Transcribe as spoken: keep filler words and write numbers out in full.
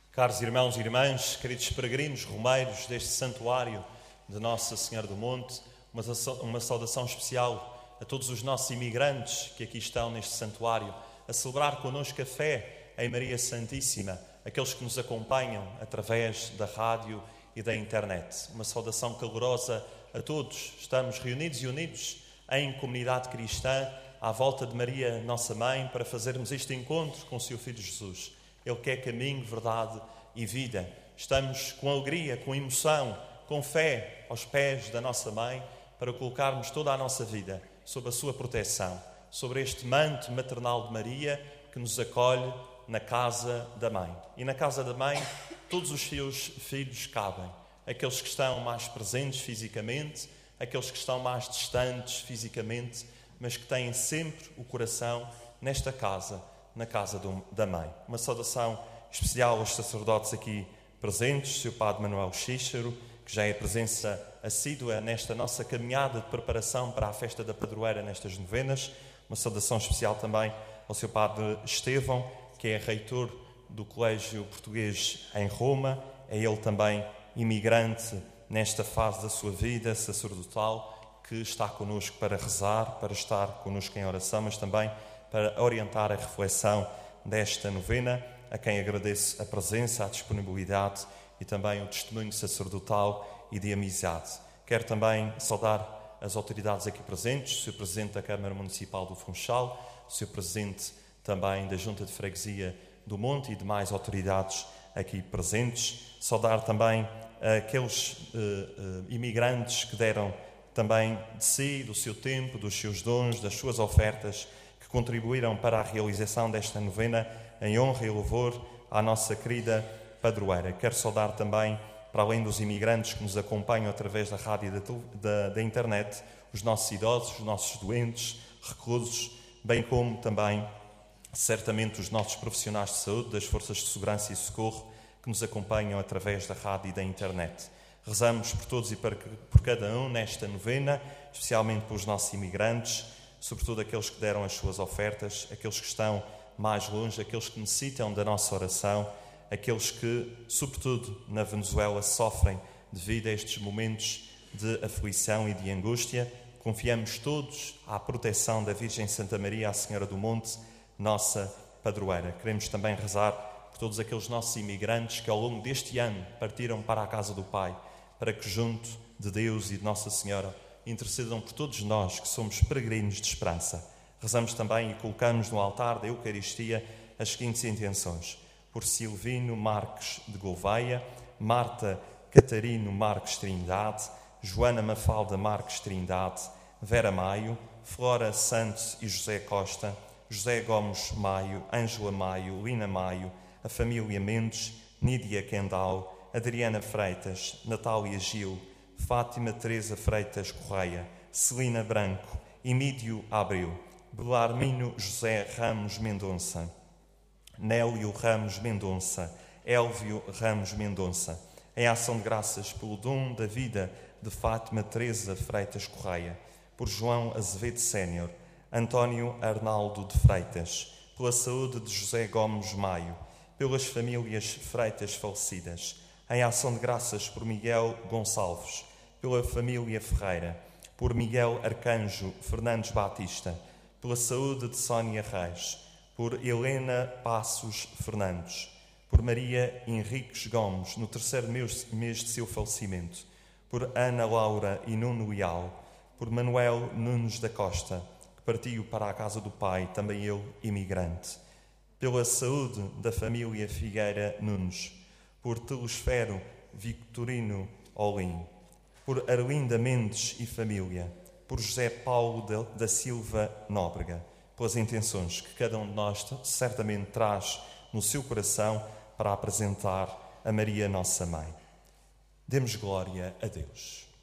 Caros irmãos e irmãs, queridos peregrinos, romeiros deste santuário de Nossa Senhora do Monte, uma, uma saudação especial a todos os nossos imigrantes que aqui estão neste santuário, a celebrar connosco a fé em Maria Santíssima, aqueles que nos acompanham através da rádio e da internet. Uma saudação calorosa a todos. Estamos reunidos e unidos em comunidade cristã à volta de Maria, nossa Mãe, para fazermos este encontro com o seu Filho Jesus. Ele que é caminho, verdade e vida. Estamos com alegria, com emoção, com fé aos pés da nossa Mãe para colocarmos toda a nossa vida sob a sua proteção, sobre este manto maternal de Maria que nos acolhe na casa da Mãe. E na casa da Mãe todos os seus filhos cabem. Aqueles que estão mais presentes fisicamente, aqueles que estão mais distantes fisicamente, mas que têm sempre o coração nesta casa, na casa do, da Mãe. Uma saudação especial aos sacerdotes aqui presentes, seu Padre Manuel Xíxaro, que já é presença assídua nesta nossa caminhada de preparação para a festa da padroeira nestas novenas. Uma saudação especial também ao seu Padre Estevão, que é reitor do Colégio Português em Roma. É ele também imigrante nesta fase da sua vida sacerdotal, que está connosco para rezar, para estar connosco em oração, mas também para orientar a reflexão desta novena, a quem agradeço a presença, a disponibilidade e também o testemunho sacerdotal e de amizade. Quero também saudar as autoridades aqui presentes, o senhor Presidente da Câmara Municipal do Funchal, o senhor Presidente também da Junta de Freguesia do Monte e demais autoridades aqui presentes. Saudar também aqueles uh, uh, imigrantes que deram também de si, do seu tempo, dos seus dons, das suas ofertas, que contribuíram para a realização desta novena em honra e louvor à nossa querida padroeira. Quero saudar também, para além dos imigrantes que nos acompanham através da rádio e da, da, da internet, os nossos idosos, os nossos doentes, reclusos, bem como também, certamente, os nossos profissionais de saúde, das forças de segurança e socorro, que nos acompanham através da rádio e da internet. Rezamos por todos e por cada um nesta novena, especialmente pelos nossos imigrantes, sobretudo aqueles que deram as suas ofertas, aqueles que estão mais longe, aqueles que necessitam da nossa oração, aqueles que, sobretudo na Venezuela, sofrem devido a estes momentos de aflição e de angústia. Confiamos todos à proteção da Virgem Santa Maria, a Senhora do Monte, nossa padroeira. Queremos também rezar por todos aqueles nossos imigrantes que ao longo deste ano partiram para a casa do Pai, para que junto de Deus e de Nossa Senhora intercedam por todos nós que somos peregrinos de esperança. Rezamos também e colocamos no altar da Eucaristia as seguintes intenções: por Silvino Marques de Gouveia, Marta Catarino Marques Trindade, Joana Mafalda Marques Trindade, Vera Maio, Flora Santos e José Costa, José Gomes Maio, Ângela Maio, Lina Maio, a família Mendes, Nídia Kendall, Adriana Freitas, Natália Gil, Fátima Teresa Freitas Correia, Celina Branco, Emídio Abreu, Belarmino José Ramos Mendonça, Nélio Ramos Mendonça, Élvio Ramos Mendonça, em ação de graças pelo dom da vida de Fátima Teresa Freitas Correia, por João Azevedo Sénior, António Arnaldo de Freitas, pela saúde de José Gomes Maio, pelas famílias Freitas falecidas, em ação de graças por Miguel Gonçalves, pela família Ferreira, por Miguel Arcanjo Fernandes Batista, pela saúde de Sónia Reis, por Helena Passos Fernandes, por Maria Henriques Gomes, no terceiro mês, mês de seu falecimento, por Ana Laura e Nuno Leal, por Manuel Nunes da Costa, que partiu para a casa do Pai, também ele imigrante, pela saúde da família Figueira Nunes, por Telesfero Victorino Olim, por Arlinda Mendes e família, por José Paulo da Silva Nóbrega, pelas intenções que cada um de nós certamente traz no seu coração para apresentar a Maria, nossa Mãe. Demos glória a Deus.